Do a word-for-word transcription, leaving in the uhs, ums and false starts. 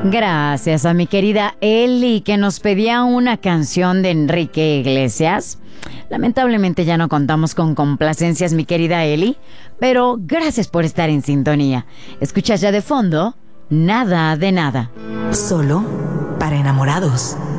Gracias a mi querida Eli, que nos pedía una canción de Enrique Iglesias. Lamentablemente ya no contamos con complacencias, mi querida Eli, pero gracias por estar en sintonía. Escuchas ya de fondo Nada de Nada. Solo para enamorados.